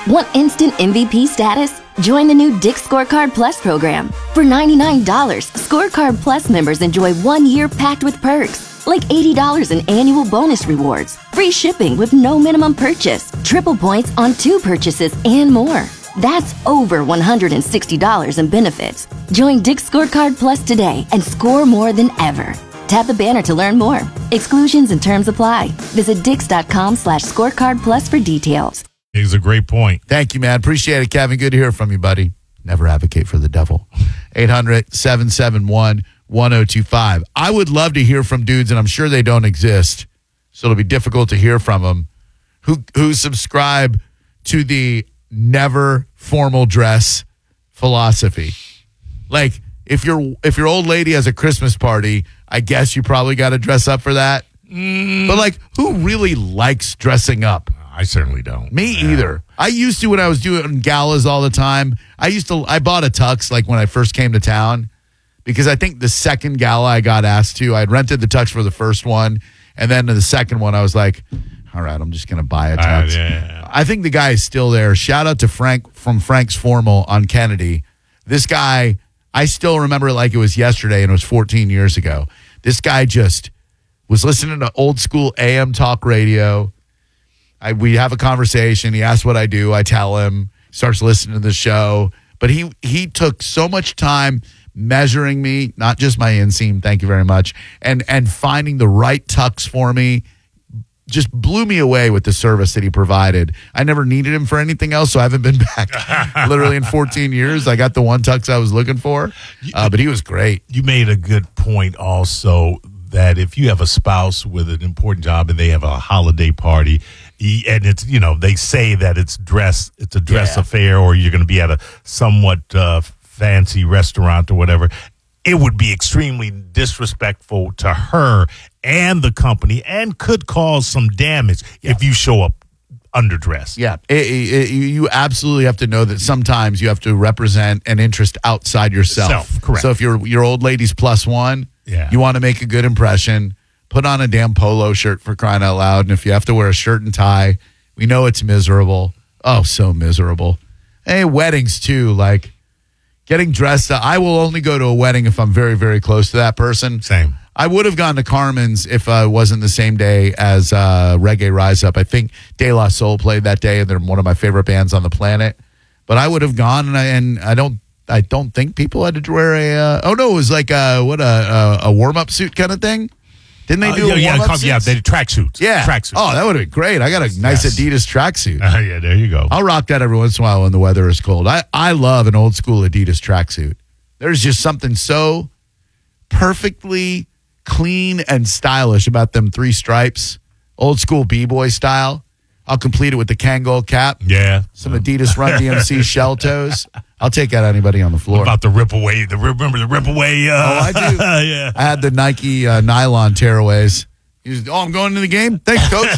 Want instant MVP status? Join the new Dick's Scorecard Plus program. For $99, Scorecard Plus members enjoy 1 year packed with perks, like $80 in annual bonus rewards, free shipping with no minimum purchase, triple points on 2 purchases, and more. That's over $160 in benefits. Join Dick's Scorecard Plus today and score more than ever. Tap the banner to learn more. Exclusions and terms apply. Visit dix.com/scorecard plus for details. It's a great point. Thank you, man. Appreciate it, Kevin. Good to hear from you, buddy. Never advocate for the devil. 800-771-1025. I would love to hear from dudes, and I'm sure they don't exist, so it'll be difficult to hear from them, who subscribe to the never formal dress philosophy. Like, if your old lady has a Christmas party, I guess you probably got to dress up for that. But, like, who really likes dressing up? I certainly don't. Me either. I used to when I was doing galas all the time. I bought a tux like when I first came to town because I think the second gala I got asked to, I'd rented the tux for the first one. And then the second one, I was like, all right, I'm just going to buy a tux. Yeah. I think the guy is still there. Shout out to Frank from Frank's Formal on Kennedy. This guy, I still remember it like it was yesterday and it was 14 years ago. This guy just was listening to old school AM talk radio. We have a conversation. He asks what I do. I tell him. Starts listening to the show. But he took so much time measuring me, not just my inseam, thank you very much, and finding the right tux for me. Just blew me away with the service that he provided. I never needed him for anything else, so I haven't been back literally in 14 years. I got the one tux I was looking for, but he was great. You made a good point also that if you have a spouse with an important job and they have a holiday party, and it's, they say that it's a dress affair, or you're going to be at a somewhat fancy restaurant or whatever, it would be extremely disrespectful to her and the company and could cause some damage if you show up underdressed. Yeah, you absolutely have to know that sometimes you have to represent an interest outside yourself. Correct. So if your old lady's +1, you want to make a good impression, put on a damn polo shirt for crying out loud. And if you have to wear a shirt and tie, we know it's miserable. Oh, so miserable. Hey, weddings too, like getting dressed up. I will only go to a wedding if I'm very, very close to that person. Same. I would have gone to Carmen's if it wasn't the same day as Reggae Rise Up. I think De La Soul played that day, and they're one of my favorite bands on the planet. But I would have gone, and I don't think people had to wear a. It was like a warm up suit kind of thing. Didn't they do a warm up suit? Yeah, they did tracksuits. Yeah, tracksuits. Oh, that would have been great. I got a nice Adidas tracksuit. Yeah, there you go. I'll rock that every once in a while when the weather is cold. I love an old school Adidas tracksuit. There's just something so perfectly clean and stylish about them 3 stripes, old school b-boy style. I'll complete it with the Kangol cap. Yeah. Some Adidas Run DMC shell toes. I'll take out anybody on the floor. What about the rip away? Remember the rip away? I do. Yeah. I had the Nike nylon tearaways. I'm going to the game? Thanks, coach.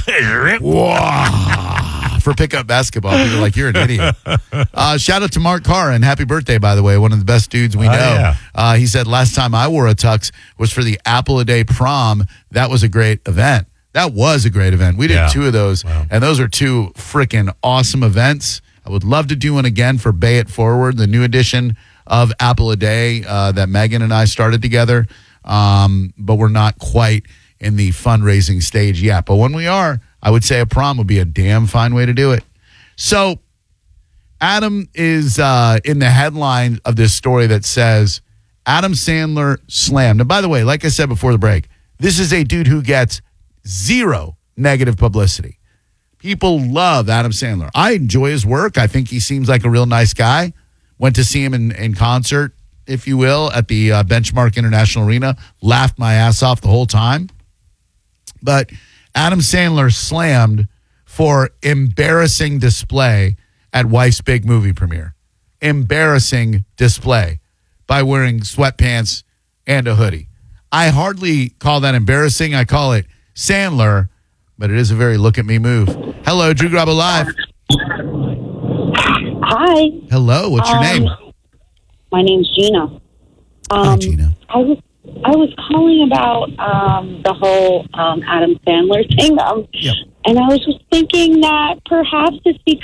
Whoa. For pickup basketball. People are like, you're an idiot. Shout out to Mark Carr, and happy birthday, by the way. One of the best dudes we know. Yeah. He said, last time I wore a tux was for the Apple a Day prom. That was a great event. That was a great event. We did 2 of those, and those are 2 freaking awesome events. I would love to do one again for Bay It Forward, the new edition of Apple a Day that Megan and I started together, but we're not quite in the fundraising stage yet. But when we are, I would say a prom would be a damn fine way to do it. So Adam is in the headline of this story that says Adam Sandler slammed. And by the way, like I said before the break, this is a dude who gets 0 negative publicity. People love Adam Sandler. I enjoy his work. I think he seems like a real nice guy. Went to see him in concert, if you will, at the Benchmark International Arena. Laughed my ass off the whole time. But Adam Sandler slammed for embarrassing display at wife's big movie premiere. Embarrassing display by wearing sweatpants and a hoodie. I hardly call that embarrassing. I call it Sandler, but it is a very look at me move. Hello, Drew Grabo Live. Hi. Hello, what's your name? My name's Gina. Hi, Gina. I was calling about the whole Adam Sandler thing. Yep. And I was just thinking that perhaps it's